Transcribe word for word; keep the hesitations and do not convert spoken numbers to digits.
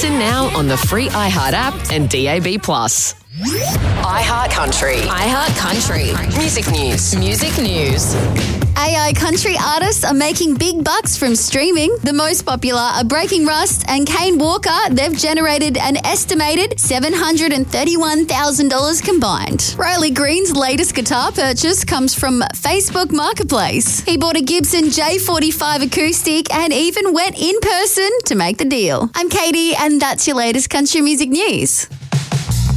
Listen now on the free iHeart app and D A B plus. iHeart Country. iHeart Country. Music news. Music news. A I country artists are making big bucks from streaming. The most popular are Breaking Rust and Kane Walker. They've generated an estimated seven hundred thirty-one thousand dollars combined. Riley Green's latest guitar purchase comes from Facebook Marketplace. He bought a Gibson J forty-five acoustic and even went in person to make the deal. I'm Katie, and that's your latest country music news.